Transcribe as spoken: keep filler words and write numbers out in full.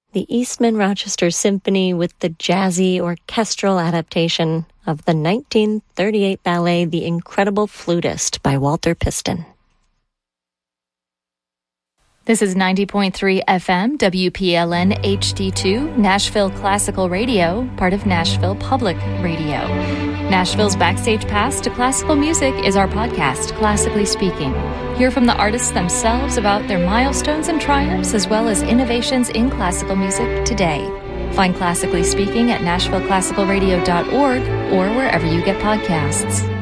the Eastman Rochester Symphony with the jazzy orchestral adaptation of the nineteen thirty-eight ballet The Incredible Flutist by Walter Piston. This is ninety point three F M, W P L N H D two, Nashville Classical Radio, part of Nashville Public Radio. Nashville's Backstage Pass to Classical Music is our podcast, Classically Speaking. Hear from the artists themselves about their milestones and triumphs, as well as innovations in classical music today. Find Classically Speaking at nashville classical radio dot org or wherever you get podcasts.